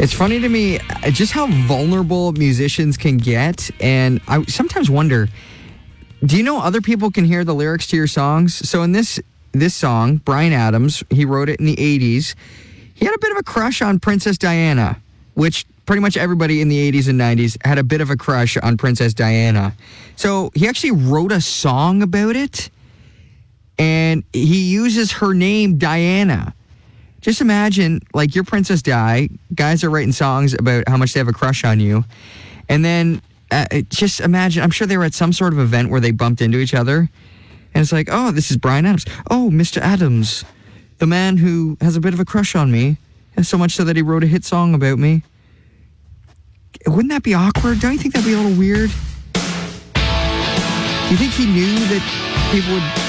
It's funny to me just how vulnerable musicians can get. And I sometimes wonder, do you know other people can hear the lyrics to your songs? So in this song, Bryan Adams, he wrote it in the 80s. He had a bit of a crush on Princess Diana, which pretty much everybody in the 80s and 90s had a bit of a crush on Princess Diana. So he actually wrote a song about it, and he uses her name, Diana. Just imagine, like, you're Princess Di, guys are writing songs about how much they have a crush on you, and then just imagine, I'm sure they were at some sort of event where they bumped into each other, and it's like, oh, this is Bryan Adams. Oh, Mr. Adams, the man who has a bit of a crush on me, and so much so that he wrote a hit song about me. Wouldn't that be awkward? Don't you think that'd be a little weird? Do you think he knew that people would